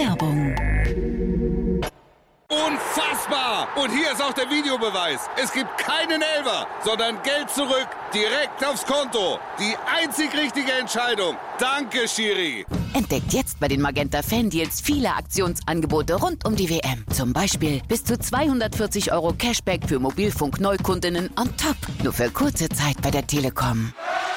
Werbung. Unfassbar! Und hier ist auch der Videobeweis. Es gibt keinen Elfer, sondern Geld zurück, direkt aufs Konto. Die einzig richtige Entscheidung. Danke, Schiri. Entdeckt jetzt bei den Magenta Fan-Deals viele Aktionsangebote rund um die WM. Zum Beispiel bis zu 240 € Cashback für Mobilfunk-Neukundinnen on top. Nur für kurze Zeit bei der Telekom.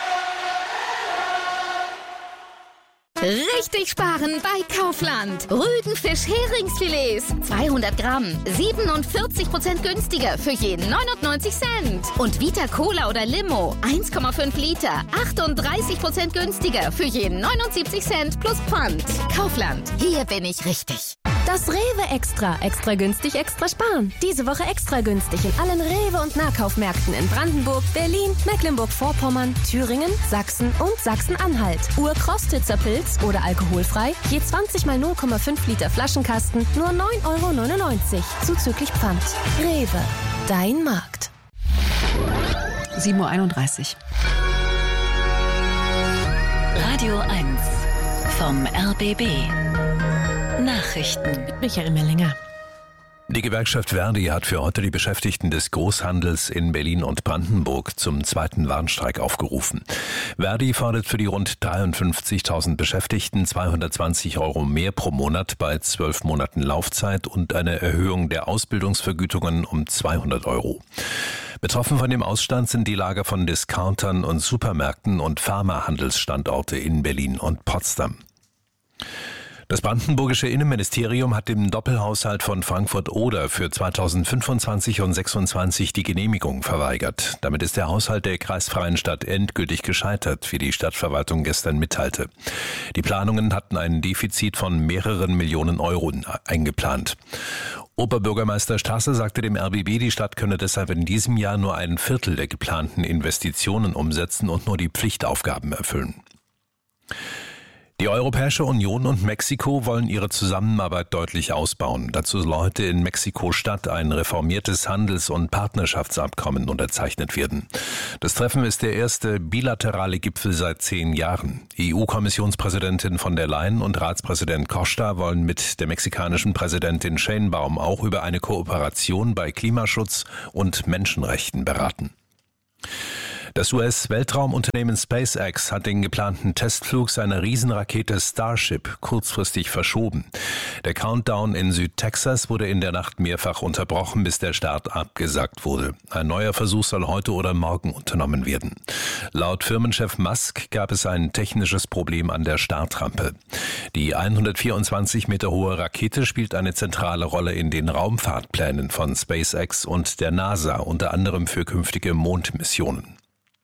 Richtig sparen bei Kaufland. Rügenfisch Heringsfilets. 200 Gramm. 47% günstiger für jeden 99 Cent. Und Vita Cola oder Limo. 1,5 Liter. 38% günstiger für jeden 79 Cent plus Pfand. Kaufland. Hier bin ich richtig. Das Rewe Extra. Extra günstig, extra sparen. Diese Woche extra günstig in allen Rewe- und Nahkaufmärkten in Brandenburg, Berlin, Mecklenburg-Vorpommern, Thüringen, Sachsen und Sachsen-Anhalt. Ur-Krostitzer Pilz oder alkoholfrei, je 20 mal 0,5 Liter Flaschenkasten, nur 9,99 € zuzüglich Pfand. Rewe, dein Markt. 7:31 Uhr. Radio 1 vom RBB. Nachrichten. Michael Mellinger. Die Gewerkschaft Verdi hat für heute die Beschäftigten des Großhandels in Berlin und Brandenburg zum zweiten Warnstreik aufgerufen. Verdi fordert für die rund 53.000 Beschäftigten 220 € mehr pro Monat bei 12 Monaten Laufzeit und eine Erhöhung der Ausbildungsvergütungen um 200 €. Betroffen von dem Ausstand sind die Lager von Discountern und Supermärkten und Pharmahandelsstandorte in Berlin und Potsdam. Das brandenburgische Innenministerium hat dem Doppelhaushalt von Frankfurt-Oder für 2025 und 2026 die Genehmigung verweigert. Damit ist der Haushalt der kreisfreien Stadt endgültig gescheitert, wie die Stadtverwaltung gestern mitteilte. Die Planungen hatten ein Defizit von mehreren Millionen Euro eingeplant. Oberbürgermeister Straße sagte dem RBB, die Stadt könne deshalb in diesem Jahr nur ein Viertel der geplanten Investitionen umsetzen und nur die Pflichtaufgaben erfüllen. Die Europäische Union und Mexiko wollen ihre Zusammenarbeit deutlich ausbauen. Dazu soll heute in Mexiko-Stadt ein reformiertes Handels- und Partnerschaftsabkommen unterzeichnet werden. Das Treffen ist der erste bilaterale Gipfel seit 10 Jahren. EU-Kommissionspräsidentin von der Leyen und Ratspräsident Costa wollen mit der mexikanischen Präsidentin Sheinbaum auch über eine Kooperation bei Klimaschutz und Menschenrechten beraten. Das US-Weltraumunternehmen SpaceX hat den geplanten Testflug seiner Riesenrakete Starship kurzfristig verschoben. Der Countdown in Südtexas wurde in der Nacht mehrfach unterbrochen, bis der Start abgesagt wurde. Ein neuer Versuch soll heute oder morgen unternommen werden. Laut Firmenchef Musk gab es ein technisches Problem an der Startrampe. Die 124 Meter hohe Rakete spielt eine zentrale Rolle in den Raumfahrtplänen von SpaceX und der NASA, unter anderem für künftige Mondmissionen.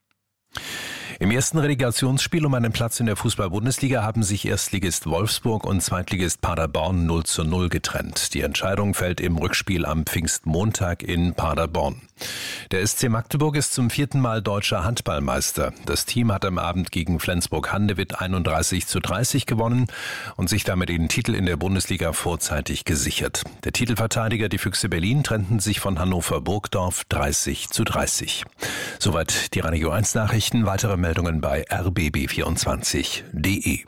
Im ersten Relegationsspiel um einen Platz in der Fußball-Bundesliga haben sich Erstligist Wolfsburg und Zweitligist Paderborn 0:0 getrennt. Die Entscheidung fällt im Rückspiel am Pfingstmontag in Paderborn. Der SC Magdeburg ist zum 4. Mal deutscher Handballmeister. Das Team hat am Abend gegen Flensburg-Handewitt 31:30 gewonnen und sich damit den Titel in der Bundesliga vorzeitig gesichert. Der Titelverteidiger, die Füchse Berlin, trennten sich von Hannover Burgdorf 30:30. Soweit die Radio 1 Nachrichten. Weitere Meldungen bei rbb24.de.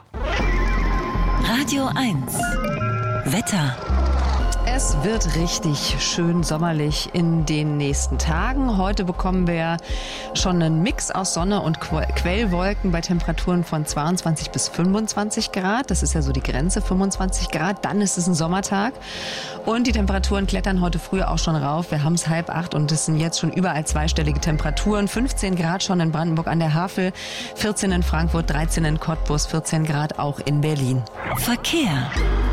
Radio 1 Wetter. Es wird richtig schön sommerlich in den nächsten Tagen. Heute bekommen wir schon einen Mix aus Sonne und Quellwolken bei Temperaturen von 22 bis 25 Grad. Das ist ja so die Grenze, 25 Grad. Dann ist es ein Sommertag. Und die Temperaturen klettern heute früh auch schon rauf. Wir haben es 7:30 und es sind jetzt schon überall zweistellige Temperaturen. 15 Grad schon in Brandenburg an der Havel, 14 in Frankfurt, 13 in Cottbus, 14 Grad auch in Berlin. Verkehr.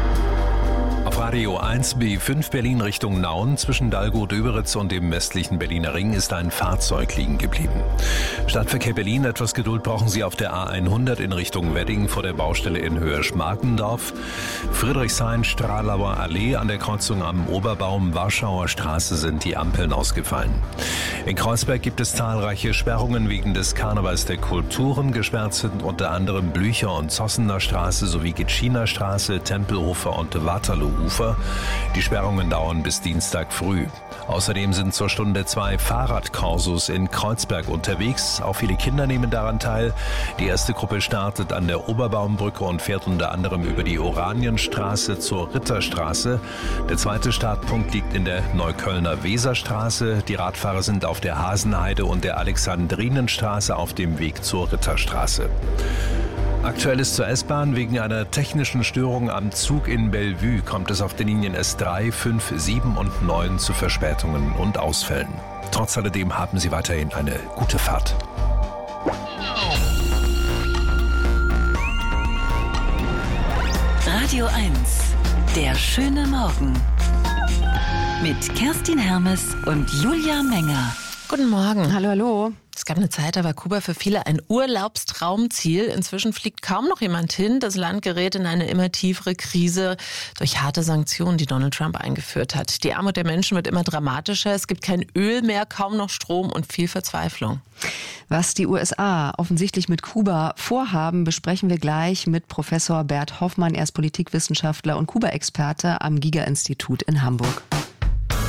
Auf Radio 1 B5 Berlin Richtung Nauen zwischen Dalgo-Döberitz und dem westlichen Berliner Ring ist ein Fahrzeug liegen geblieben. Stadtverkehr Berlin, etwas Geduld brauchen Sie auf der A100 in Richtung Wedding vor der Baustelle in Höhe Schmarkendorf. Friedrichshain-Stralauer Allee an der Kreuzung am Oberbaum Warschauer Straße sind die Ampeln ausgefallen. In Kreuzberg gibt es zahlreiche Sperrungen wegen des Karnevals der Kulturen. Gesperrt sind unter anderem Blücher- und Zossener Straße sowie Gitschiner Straße, Tempelhofer und Waterloo. Ufer. Die Sperrungen dauern bis Dienstag früh. Außerdem sind zur Stunde 2 Fahrradkorsos in Kreuzberg unterwegs. Auch viele Kinder nehmen daran teil. Die erste Gruppe startet an der Oberbaumbrücke und fährt unter anderem über die Oranienstraße zur Ritterstraße. Der zweite Startpunkt liegt in der Neuköllner Weserstraße. Die Radfahrer sind auf der Hasenheide und der Alexandrinenstraße auf dem Weg zur Ritterstraße. Aktuell ist zur S-Bahn wegen einer technischen Störung am Zug in Bellevue kommt es auf den Linien S3, 5, 7 und 9 zu Verspätungen und Ausfällen. Trotz alledem haben Sie weiterhin eine gute Fahrt. Radio 1, der schöne Morgen. Mit Kerstin Hermes und Julia Menger. Guten Morgen. Hallo, hallo. Es gab eine Zeit, da war Kuba für viele ein Urlaubstraumziel. Inzwischen fliegt kaum noch jemand hin. Das Land gerät in eine immer tiefere Krise durch harte Sanktionen, die Donald Trump eingeführt hat. Die Armut der Menschen wird immer dramatischer. Es gibt kein Öl mehr, kaum noch Strom und viel Verzweiflung. Was die USA offensichtlich mit Kuba vorhaben, besprechen wir gleich mit Professor Bert Hoffmann. Er ist Politikwissenschaftler und Kuba-Experte am Giga-Institut in Hamburg.